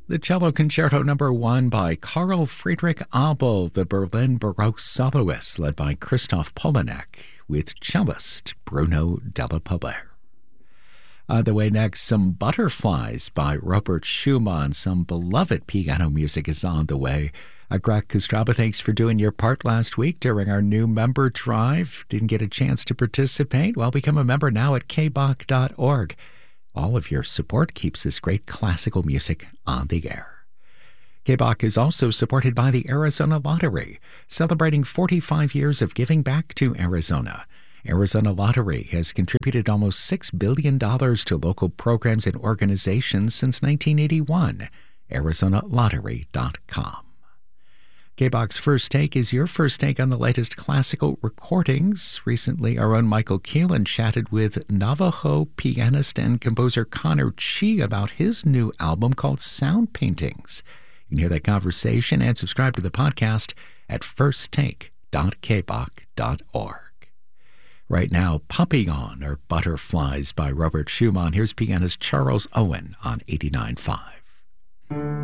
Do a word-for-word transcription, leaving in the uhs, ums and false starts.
The Cello Concerto Number One by Carl Friedrich Abel, the Berlin Baroque soloist, led by Christoph Polanek, with cellist Bruno Della Palère. On the way next, some Butterflies by Robert Schumann. Some beloved piano music is on the way. Uh, Greg Kostraba, thanks for doing your part last week during our new member drive. Didn't get a chance to participate? Well, become a member now at k bach dot org. All of your support keeps this great classical music on the air. K B O C is also supported by the Arizona Lottery, celebrating forty-five years of giving back to Arizona. Arizona Lottery has contributed almost six billion dollars to local programs and organizations since nineteen eighty-one. Arizona Lottery dot com. K B O C's First Take is your first take on the latest classical recordings. Recently, our own Michael Keelan chatted with Navajo pianist and composer Connor Chi about his new album called Sound Paintings. You can hear that conversation and subscribe to the podcast at first take dot k bach dot org. Right now, Papillon, or Butterflies by Robert Schumann. Here's pianist Charles Owen on eighty-nine point five.